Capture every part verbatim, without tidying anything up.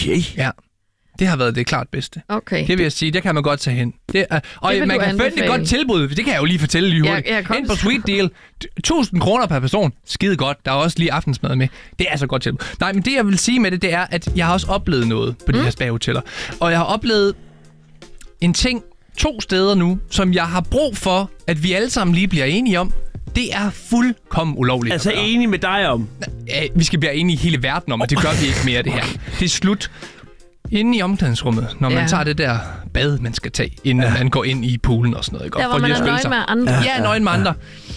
Okay. Ja. Det har været det klart bedste. Okay. Det vil jeg sige, det kan man godt tage hen. Det er, og det man kan finde et godt tilbud, det kan jeg jo lige fortælle lige hurtigt. Ja, ja, Ind på Sweet Deal, tusind kroner per person, skide godt. Der er også lige aftensmad med. Det er altså godt tilbud. Nej, men det jeg vil sige med det, det er, at jeg har også oplevet noget på mm. de her spa-hoteller. Og jeg har oplevet en ting to steder nu, som jeg har brug for, at vi alle sammen lige bliver enige om. Det er fuldkommen ulovligt. Altså enig med dig om? Ja, vi skal blive enige i hele verden om, at det gør vi ikke mere, det her. Det er slut. Inde i omklædningsrummet, når man ja. tager det der bad, man skal tage, inden ja. man går ind i poolen og sådan noget. Der, hvor man er nøgen med andre. Ja, ja nøgen med andre.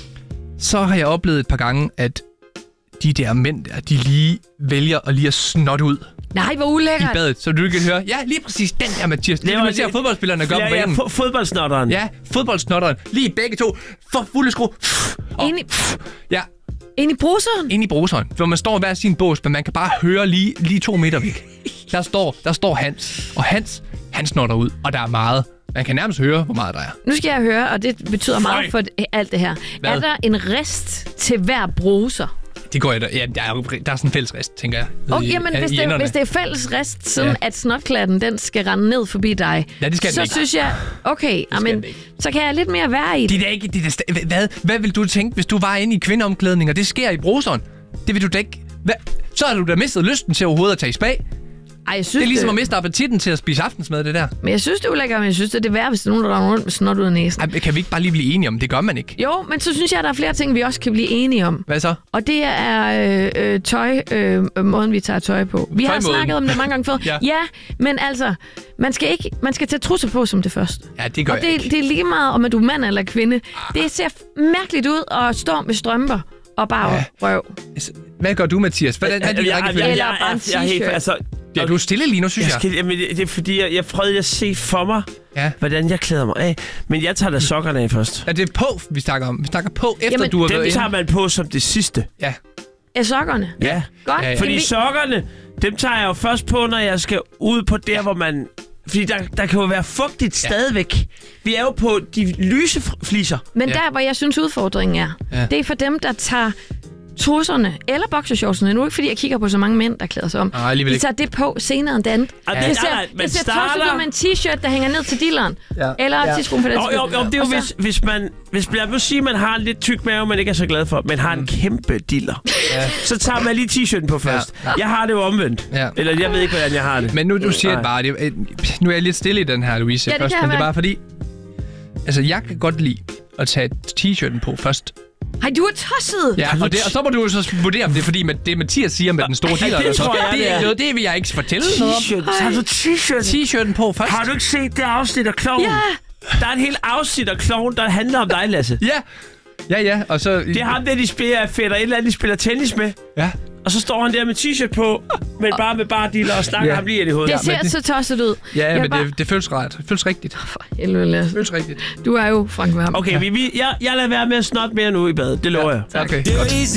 Så har jeg oplevet et par gange, at de der mænd der, de lige vælger at lige at snotte ud. Nej, hvor ulækkert. I badet, så du kan høre. Ja, lige præcis den der, Mathias. Det er det, man ser fodboldspillerne gøre på banen. Ja, fodboldsnotteren. Ja, fodboldsnotteren. Lige begge to. For fulde skru. Ind i... Ja. Ind i bruseren? Ind i bruseren. Hvor man står i hver sin bås, men man kan bare høre lige, lige to meter væk. Der står, der står Hans. Og Hans, han snotter ud. Og der er meget. Man kan nærmest høre, hvor meget der er. Nu skal jeg høre, og det betyder Føj. meget for alt det her. Hvad? Er der en rest til hver bruser? Det går jeg da. Ja, der er, der er sådan en fælles rest, tænker jeg. Okay, jamen, hvis, det, hvis det er fælles rest, siden ja. at snotklatten, den skal rende ned forbi dig, ja, det skal så den ikke. synes jeg, okay, amen, så kan jeg lidt mere være i det. Det er ikke, det er, hvad, hvad vil du tænke, hvis du var inde i kvindeomklædning, og det sker i bruseren? Det vil du da ikke. Hvad? Så har du da mistet lysten til overhovedet at tage i spa. Ej, jeg synes, det er ligesom det... at miste appetitten til at spise aftensmad, det der. Men jeg synes, det er ulækkert, men jeg synes, det er det værd, hvis der er nogen, der render rundt med snot ud af næsen. Ej, kan vi ikke bare lige blive enige om? Det gør man ikke. Jo, men så synes jeg, at der er flere ting, vi også kan blive enige om. Hvad så? Og det er øh, øh, tøj, øh, måden vi tager tøj på. Vi har snakket om det mange gange før. ja. ja, men altså, man skal ikke, man skal tage trusser på som det første. Ja, det gør og jeg det, ikke. det er lige meget, om at du er mand eller kvinde. Ah. Det ser mærkeligt ud at stå med strømper og bare ja. røv. Hvad gør du, Mathias? Hvordan er din rækkefølge? Eller bare en t-shirt. Ja, du er stille lige nu, synes jeg. jeg. Skal, jamen, det, det er fordi, jeg, jeg prøvede at se for mig, ja. hvordan jeg klæder mig af. Men jeg tager da sokkerne af først. Ja, det er på, vi snakker om. Vi snakker på, efter jamen, du har været dem tager man på som det sidste. Ja. Er sokkerne? Ja. Godt. Ja, ja. Fordi sokkerne, dem tager jeg jo først på, når jeg skal ud på der, hvor man... Fordi der, der kan jo være fugtigt ja. stadigvæk. Vi er jo på de lyse fliser. Men ja. der, hvor jeg synes udfordringen er, ja. det er for dem, der tager trusserne eller boxershortsene. Nu ikke fordi jeg kigger på så mange mænd, der klæder sig om. Nej, de tager det på senere end det andet. Ja. Det ser, nej, det ser starter... tosset ud med en t-shirt, der hænger ned til dilleren. Ja. Eller ja. til skoen for den jo, jo, jo, det er jo, hvis, hvis man... Hvis jeg vil sige, at man har en lidt tyk mave, man ikke er så glad for, men har en kæmpe diller, ja. så tager man lige t-shirten på først. Ja. Jeg har det jo omvendt. Ja. Eller jeg ved ikke, hvordan jeg har det. Men nu du siger bare, det, nu er jeg lidt stille i den her, Louise, ja, først, men det er bare fordi... Altså, jeg kan godt lide at tage t-shirten på først. Hej, du er tosset! Ja, og, det, og så må du jo så vurdere, om det er fordi, med det Mathias siger med den store diller. Ja, det tror jeg, det, det er. det, det vil jeg ikke fortælle noget om. T-shirt. Tager du t-shirten? T-shirten på først. Har du ikke set det afsnit af Kloven? Ja! Der er en helt afsnit af Kloven, der handler om dig, Lasse. Ja, ja, ja. Og så... Det er ham der, de spiller fætter, et eller andet, de spiller tennis med. Ja. Og så står han der med t-shirt på, men bare med bare diller og snakker ja. ham lige ind i hovedet. Det ser ja, det, så tosset ud. Ja, jeg men bare... det, det føles ret. Det føles rigtigt. For helvede, Lasse. Det føles rigtigt. Du er jo Frank Vam. Okay, vi, vi, jeg, jeg lader være med at snotte mere nu i badet. Det lover ja. jeg. Okay, godt.